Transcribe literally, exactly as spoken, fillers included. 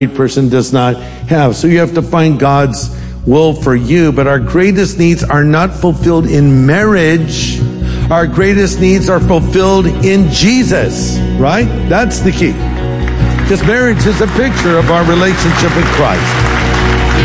person does not have. So you have to find God's will for you. But our greatest needs are not fulfilled in marriage. Our greatest needs are fulfilled in Jesus, right? That's the key. Because marriage is a picture of our relationship with Christ.